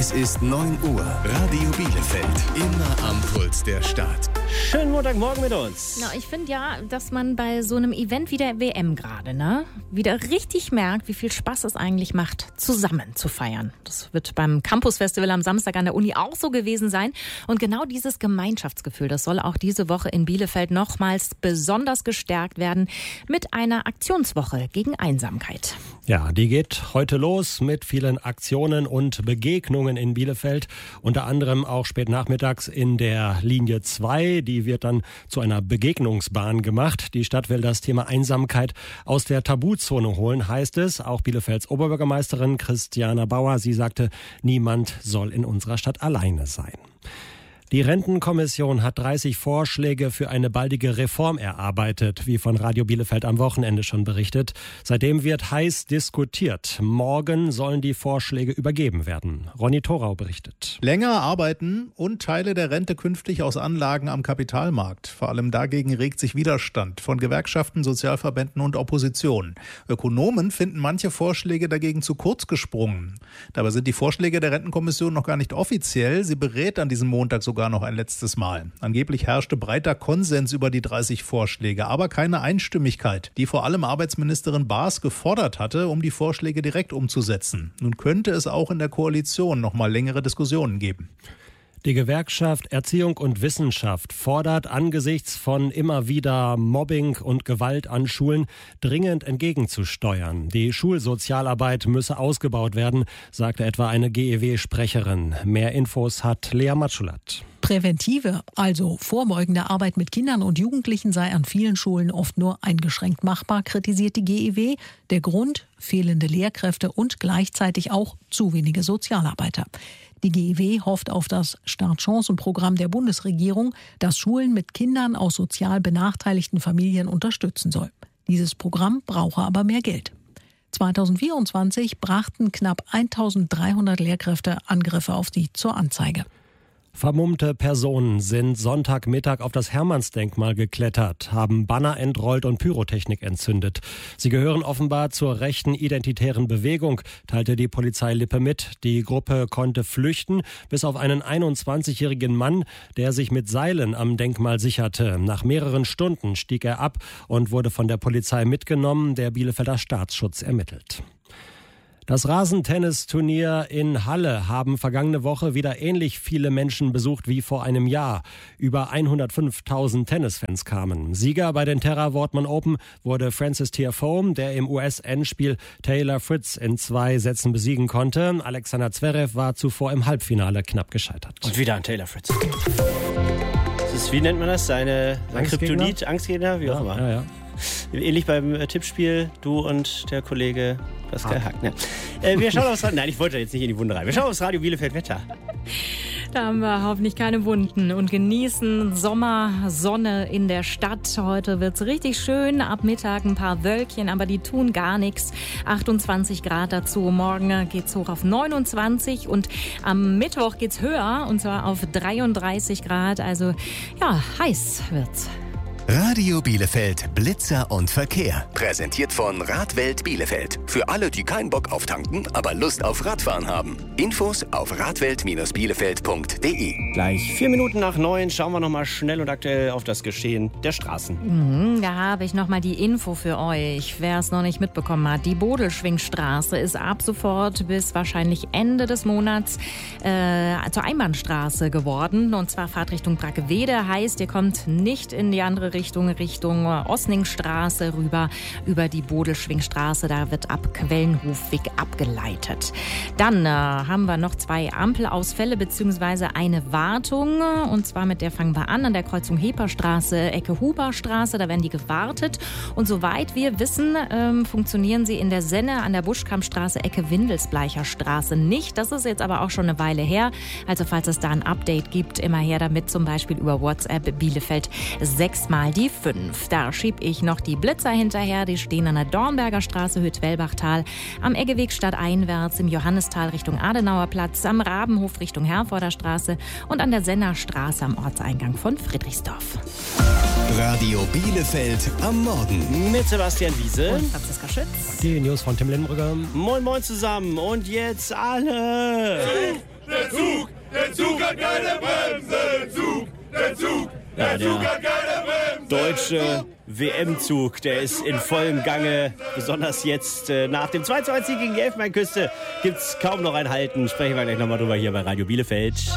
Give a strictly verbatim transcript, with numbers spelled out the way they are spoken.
Es ist neun Uhr. Radio Bielefeld. Immer am Puls der Stadt. Schönen Montagmorgen mit uns. Na, ich finde ja, dass man bei so einem Event wie der W M gerade, ne, wieder richtig merkt, wie viel Spaß es eigentlich macht, zusammen zu feiern. Das wird beim Campus Festival am Samstag an der Uni auch so gewesen sein. Und genau dieses Gemeinschaftsgefühl, das soll auch diese Woche in Bielefeld nochmals besonders gestärkt werden mit einer Aktionswoche gegen Einsamkeit. Ja, die geht heute los mit vielen Aktionen und Begegnungen in Bielefeld. Unter anderem auch spät nachmittags in der Linie zwei. Die wird dann zu einer Begegnungsbahn gemacht. Die Stadt will das Thema Einsamkeit aus der Tabuzone holen, heißt es. Auch Bielefelds Oberbürgermeisterin Christiana Bauer, sie sagte, niemand soll in unserer Stadt alleine sein. Die Rentenkommission hat dreißig Vorschläge für eine baldige Reform erarbeitet, wie von Radio Bielefeld am Wochenende schon berichtet. Seitdem wird heiß diskutiert. Morgen sollen die Vorschläge übergeben werden. Ronny Thorau berichtet. Länger arbeiten und Teile der Rente künftig aus Anlagen am Kapitalmarkt. Vor allem dagegen regt sich Widerstand von Gewerkschaften, Sozialverbänden und Opposition. Ökonomen finden manche Vorschläge dagegen zu kurz gesprungen. Dabei sind die Vorschläge der Rentenkommission noch gar nicht offiziell. Sie berät an diesem Montag sogar noch ein letztes Mal. Angeblich herrschte breiter Konsens über die dreißig Vorschläge, aber keine Einstimmigkeit, die vor allem Arbeitsministerin Baas gefordert hatte, um die Vorschläge direkt umzusetzen. Nun könnte es auch in der Koalition noch mal längere Diskussionen geben. Die Gewerkschaft Erziehung und Wissenschaft fordert angesichts von immer wieder Mobbing und Gewalt an Schulen dringend entgegenzusteuern. Die Schulsozialarbeit müsse ausgebaut werden, sagte etwa eine G E W-Sprecherin. Mehr Infos hat Lea Matschulat. Präventive, also vorbeugende Arbeit mit Kindern und Jugendlichen sei an vielen Schulen oft nur eingeschränkt machbar, kritisiert die G E W. Der Grund: fehlende Lehrkräfte und gleichzeitig auch zu wenige Sozialarbeiter. Die G E W hofft auf das Startchancenprogramm der Bundesregierung, das Schulen mit Kindern aus sozial benachteiligten Familien unterstützen soll. Dieses Programm brauche aber mehr Geld. zweitausendvierundzwanzig brachten knapp eintausenddreihundert Lehrkräfte Angriffe auf sie zur Anzeige. Vermummte Personen sind Sonntagmittag auf das Hermannsdenkmal geklettert, haben Banner entrollt und Pyrotechnik entzündet. Sie gehören offenbar zur rechten identitären Bewegung, teilte die Polizei Lippe mit. Die Gruppe konnte flüchten, bis auf einen einundzwanzigjährigen Mann, der sich mit Seilen am Denkmal sicherte. Nach mehreren Stunden stieg er ab und wurde von der Polizei mitgenommen. Der Bielefelder Staatsschutz ermittelt. Das Rasentennisturnier in Halle haben vergangene Woche wieder ähnlich viele Menschen besucht wie vor einem Jahr. Über hundertfünftausend Tennisfans kamen. Sieger bei den Terra Wortmann Open wurde Frances Tiafoe, der im U S-Endspiel Taylor Fritz in zwei Sätzen besiegen konnte. Alexander Zverev war zuvor im Halbfinale knapp gescheitert. Und wieder an Taylor Fritz. Das ist, wie nennt man das? Seine Kryptonit, Angstgegner, wie auch immer. Ja, ja. Ähnlich beim äh, Tippspiel, du und der Kollege Pascal ah. Hack. Ne? Äh, wir schauen aufs Radio. Nein, ich wollte jetzt nicht in die Wunde rein. Wir schauen aufs Radio Bielefeld Wetter. Da haben wir hoffentlich keine Wunden und genießen Sommer, Sonne in der Stadt. Heute wird's richtig schön. Ab Mittag ein paar Wölkchen, aber die tun gar nichts. achtundzwanzig Grad dazu. Morgen geht's hoch auf neunundzwanzig und am Mittwoch geht's höher und zwar auf dreiunddreißig Grad. Also ja, heiß wird's. Radio Bielefeld Blitzer und Verkehr. Präsentiert von Radwelt Bielefeld. Für alle, die keinen Bock auf tanken, aber Lust auf Radfahren haben. Infos auf radwelt Bielefeld punkt de. Gleich vier Minuten nach neun schauen wir nochmal schnell und aktuell auf das Geschehen der Straßen. Mhm, da habe ich nochmal die Info für euch, wer es noch nicht mitbekommen hat. Die Bodelschwingstraße ist ab sofort bis wahrscheinlich Ende des Monats äh, zur Einbahnstraße geworden. Und zwar Fahrtrichtung Bracke-Wede, heißt, ihr kommt nicht in die andere Richtung, Richtung Osningstraße rüber, über die Bodelschwingstraße. Da wird ab Quellenhofweg abgeleitet. Dann äh, haben wir noch zwei Ampelausfälle bzw. eine Wartung. Und zwar mit der fangen wir an, an der Kreuzung Heperstraße, Ecke Huberstraße. Da werden die gewartet. Und soweit wir wissen, ähm, funktionieren sie in der Senne an der Buschkampstraße, Ecke Windelsbleicher Straße nicht. Das ist jetzt aber auch schon eine Weile her. Also falls es da ein Update gibt, immer her damit, zum Beispiel über WhatsApp Bielefeld sechs mal die fünf. Da schieb ich noch die Blitzer hinterher. Die stehen an der Dornberger Straße, Hüt-Wellbachtal, am Eggeweg stadteinwärts, im Johannistal Richtung Adenauerplatz, am Rabenhof Richtung Herforder Straße und an der Sennerstraße am Ortseingang von Friedrichsdorf. Radio Bielefeld am Morgen. Mit Sebastian Wiese und Franziska Schütz. Die News von Tim Lindenbrügger. Moin Moin zusammen und jetzt alle der Zug, der Zug hat keine Bremse, Zug, der Zug, der Ja, der Zug hat keine Bremse. deutsche W M-Zug, der ist in vollem Gange. Besonders jetzt äh, nach dem zwei zu eins Sieg gegen die Elfenbeinküste gibt es kaum noch ein Halten. Sprechen wir gleich nochmal drüber hier bei Radio Bielefeld.